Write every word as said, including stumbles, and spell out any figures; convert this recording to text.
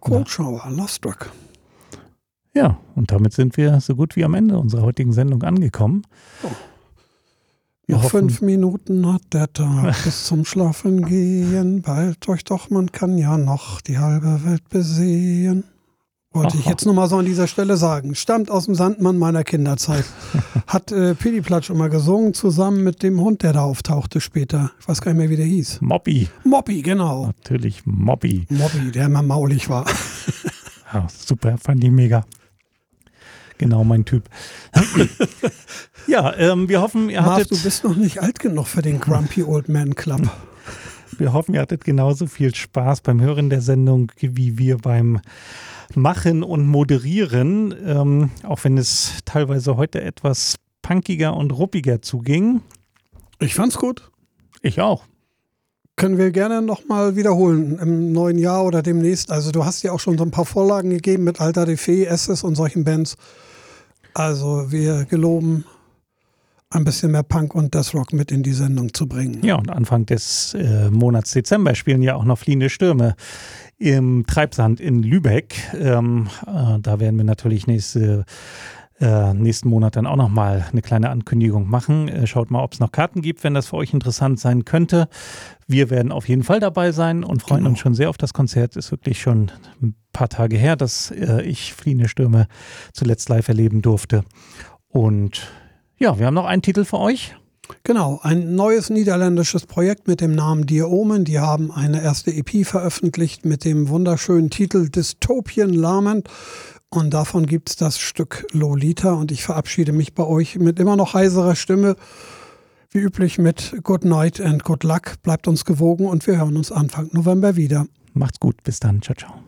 Cold Shower, Lost Rock. Ja, und damit sind wir so gut wie am Ende unserer heutigen Sendung angekommen. Oh. Noch fünf Minuten hat der Tag bis zum Schlafen gehen. Bald euch doch, man kann ja noch die halbe Welt besehen. Wollte ich jetzt nochmal so an dieser Stelle sagen. Stammt aus dem Sandmann meiner Kinderzeit. Hat äh, Pidiplatsch immer gesungen, zusammen mit dem Hund, der da auftauchte später. Ich weiß gar nicht mehr, wie der hieß. Moppi. Moppi, genau. Natürlich Moppi. Moppi, der immer maulig war. Ja, super, fand ich mega. Genau mein Typ. Ja, ähm, wir hoffen, ihr Marv, hattet... du bist noch nicht alt genug für den Grumpy Old Man Club. Wir hoffen, ihr hattet genauso viel Spaß beim Hören der Sendung wie wir beim Machen und Moderieren, ähm, auch wenn es teilweise heute etwas punkiger und ruppiger zuging. Ich fand's gut. Ich auch. Können wir gerne nochmal wiederholen im neuen Jahr oder demnächst. Also du hast ja auch schon so ein paar Vorlagen gegeben mit Alter de Fee, Esses und solchen Bands. Also wir geloben, ein bisschen mehr Punk und Deathrock mit in die Sendung zu bringen. Ja, und Anfang des äh, Monats Dezember spielen ja auch noch Fliehende Stürme im Treibsand in Lübeck. Ähm, äh, da werden wir natürlich nächste, äh, nächsten Monat dann auch nochmal eine kleine Ankündigung machen. Äh, schaut mal, ob es noch Karten gibt, wenn das für euch interessant sein könnte. Wir werden auf jeden Fall dabei sein und freuen genau. uns schon sehr auf das Konzert. Ist wirklich schon ein paar Tage her, dass äh, ich Fliehende Stürme zuletzt live erleben durfte. Und ja, wir haben noch einen Titel für euch. Genau, ein neues niederländisches Projekt mit dem Namen Dear Omen. Die haben eine erste E P veröffentlicht mit dem wunderschönen Titel Dystopian Lament. Und davon gibt es das Stück Lolita. Und ich verabschiede mich bei euch mit immer noch heiserer Stimme. Wie üblich mit Good Night and Good Luck. Bleibt uns gewogen und wir hören uns Anfang November wieder. Macht's gut, bis dann. Ciao, ciao.